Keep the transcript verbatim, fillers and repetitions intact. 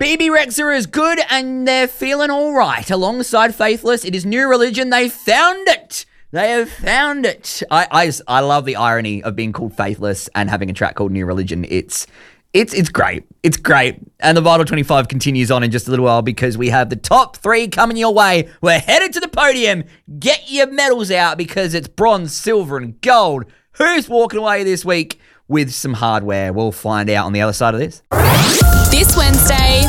B B Rex are as good and they're feeling all right. Alongside Faithless, it is New Religion. They found it. They have found it. I, I, I love the irony of being called Faithless and having a track called New Religion. It's it's it's great. It's great. And the Vital twenty-five continues on in just a little while because we have the top three coming your way. We're headed to the podium. Get your medals out because it's bronze, silver, and gold. Who's walking away this week with some hardware? We'll find out on the other side of this. This Wednesday,